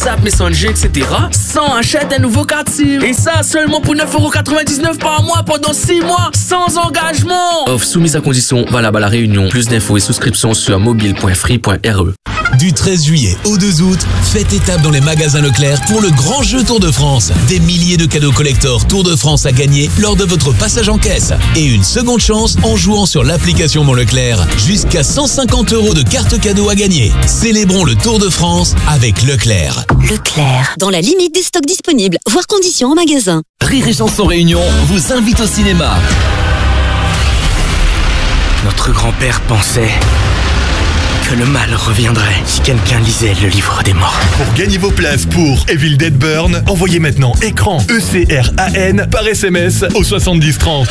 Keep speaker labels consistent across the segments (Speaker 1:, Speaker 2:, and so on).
Speaker 1: WhatsApp, Messenger, etc. sans acheter un nouveau carte SIM. Et ça seulement pour 9,99€ par mois pendant 6 mois, sans engagement. Offre soumise à condition, valable à La Réunion. Plus d'infos et souscriptions sur mobile.free.re.
Speaker 2: Du 13 juillet au 2 août, faites étape dans les magasins Leclerc pour le grand jeu Tour de France. Des milliers de cadeaux collector Tour de France à gagner lors de votre passage en caisse. Et une seconde chance en jouant sur l'application Mon Leclerc. Jusqu'à 150€ de cartes cadeaux à gagner. Célébrons le Tour de France avec Leclerc.
Speaker 3: Leclerc, dans la limite des stocks disponibles, voire conditions en magasin.
Speaker 4: Rire et Chanson Réunion vous invite au cinéma.
Speaker 1: Notre grand-père pensait que le mal reviendrait si quelqu'un lisait le livre des morts.
Speaker 5: Pour gagner vos places pour Evil Dead Burn, envoyez maintenant écran ECRAN par SMS au 7030.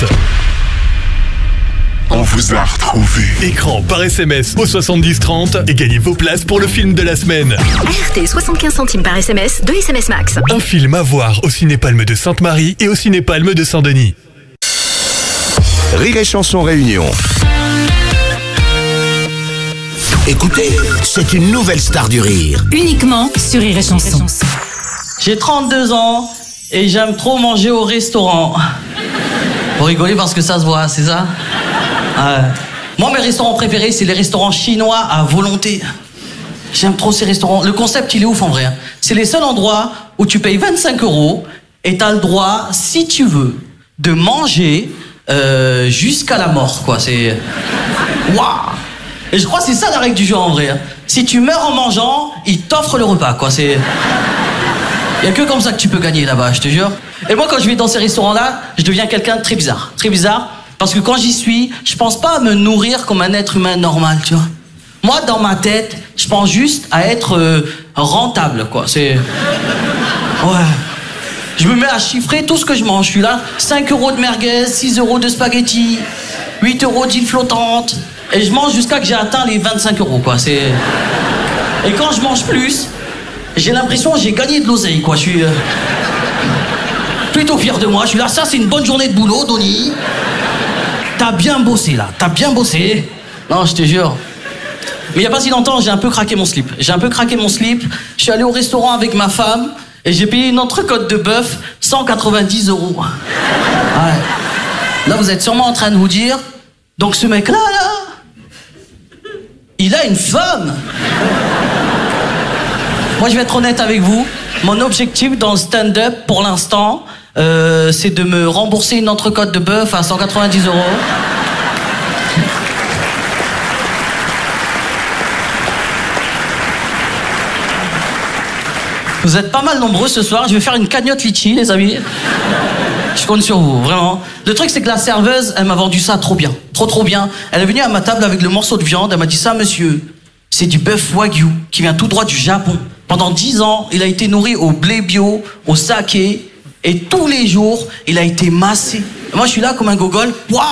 Speaker 6: On vous a retrouvé.
Speaker 5: Écran par SMS au 7030 et gagnez vos places pour le film de la semaine.
Speaker 7: RT 75 centimes par SMS, 2 SMS max.
Speaker 5: Un film à voir au Cinépalme de Sainte-Marie et au Cinépalme de Saint-Denis.
Speaker 6: Rire et Chanson Réunion.
Speaker 8: Écoutez, c'est une nouvelle star du rire.
Speaker 9: Uniquement sur Rire et Chanson.
Speaker 10: J'ai 32 ans et j'aime trop manger au restaurant. Vous rigolez parce que ça se voit, c'est ça? Moi, mes restaurants préférés, c'est les restaurants chinois à volonté. J'aime trop ces restaurants. Le concept, il est ouf en vrai. C'est les seuls endroits où tu payes 25€ et t'as le droit, si tu veux, de manger jusqu'à la mort, quoi. C'est... Waouh! Et je crois que c'est ça la règle du jeu en vrai. Si tu meurs en mangeant, ils t'offrent le repas, quoi. C'est... Il y a que comme ça que tu peux gagner là-bas, je te jure. Et moi, quand je vais dans ces restaurants-là, je deviens quelqu'un de très bizarre. Très bizarre, parce que quand j'y suis, je pense pas à me nourrir comme un être humain normal, tu vois. Moi, dans ma tête, je pense juste à être rentable, quoi. C'est... Ouais. Je me mets à chiffrer tout ce que je mange. Je suis là, 5€ de merguez, 6€ de spaghettis, 8€ d'île flottante. Et je mange jusqu'à que j'ai atteint les 25€, quoi. C'est... Et quand je mange plus, j'ai l'impression que j'ai gagné de l'oseille, quoi. Je suis plutôt fier de moi. Je suis là, ça, c'est une bonne journée de boulot, Donny. T'as bien bossé, là. T'as bien bossé. Non, je te jure. Mais il n'y a pas si longtemps, j'ai un peu craqué mon slip. Je suis allé au restaurant avec ma femme et j'ai payé une entrecôte de bœuf 190€. Ouais. Là, vous êtes sûrement en train de vous dire, donc ce mec-là, il a une femme. Moi, je vais être honnête avec vous. Mon objectif dans le stand-up, pour l'instant, c'est de me rembourser une entrecôte de bœuf à 190€. Vous êtes pas mal nombreux ce soir. Je vais faire une cagnotte litchi, les amis. Je compte sur vous, vraiment. Le truc, c'est que la serveuse, elle m'a vendu ça trop bien. Trop bien. Elle est venue à ma table avec le morceau de viande. Elle m'a dit, ça, monsieur, c'est du bœuf wagyu qui vient tout droit du Japon. Pendant 10 ans, il a été nourri au blé bio, au saké, et tous les jours, il a été massé. Et moi, je suis là comme un gogol. Waouh!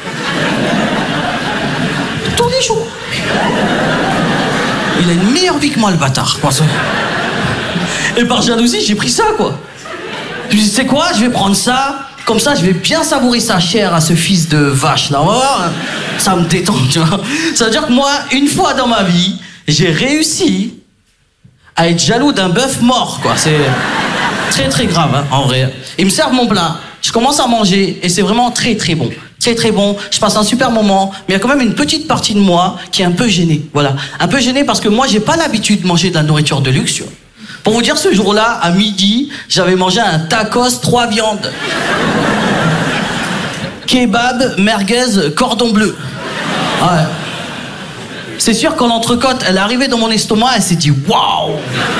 Speaker 10: Tous les jours. Il a une meilleure vie que moi, le bâtard. Et par jalousie, j'ai pris ça, quoi. Je me dis, c'est quoi? Je vais prendre ça. Comme ça, je vais bien savourer sa chair à ce fils de vache, là. Ça me détend, tu vois. Ça veut dire que moi, une fois dans ma vie, j'ai réussi à être jaloux d'un bœuf mort, quoi. C'est très grave, hein, en vrai. Ils me servent mon plat. Je commence à manger et c'est vraiment très bon. Très bon. Je passe un super moment, mais il y a quand même une petite partie de moi qui est un peu gênée. Voilà. Un peu gênée parce que moi, j'ai pas l'habitude de manger de la nourriture de luxe, tu vois. Pour vous dire, ce jour-là, à midi, j'avais mangé un tacos 3 viandes. Kebab, merguez, cordon bleu. Ouais. C'est sûr, quand l'entrecôte, elle est arrivée dans mon estomac, elle s'est dit « Waouh !»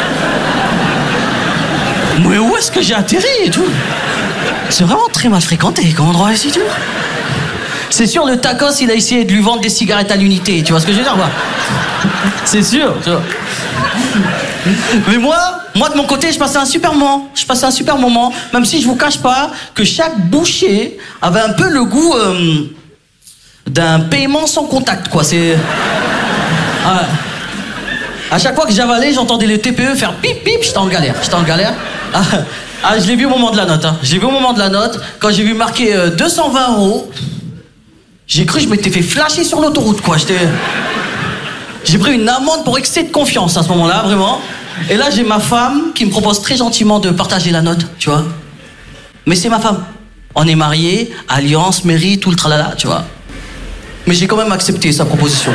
Speaker 10: Mais où est-ce que j'ai atterri et tout? C'est vraiment très mal fréquenté comme endroit ici, tu vois. C'est sûr, le tacos, il a essayé de lui vendre des cigarettes à l'unité, tu vois ce que je veux dire, quoi. C'est sûr, tu vois. Mais moi, de mon côté, je passais un super moment. Même si je vous cache pas que chaque bouchée avait un peu le goût d'un paiement sans contact, quoi. C'est... Ouais. À chaque fois que j'avalais, j'entendais le TPE faire pip pip, j'étais en galère. Je l'ai vu au moment de la note, hein. Quand j'ai vu marquer 220€, j'ai cru que je m'étais fait flasher sur l'autoroute, quoi. J'ai pris une amende pour excès de confiance à ce moment-là, vraiment. Et là, j'ai ma femme qui me propose très gentiment de partager la note, tu vois. Mais c'est ma femme. On est mariés, alliance, mairie, tout le tralala, tu vois. Mais j'ai quand même accepté sa proposition.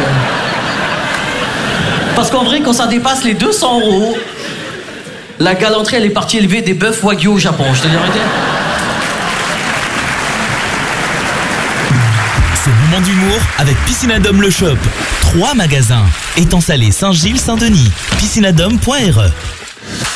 Speaker 10: Parce qu'en vrai, quand ça dépasse les 200 €, la galanterie, elle est partie élever des bœufs wagyu au Japon, je te dis la vérité.
Speaker 4: C'est le moment d'humour avec Piscinadome le Shop. 3 magasins. Étang Salé, Saint-Gilles, Saint-Denis. Piscinadome.re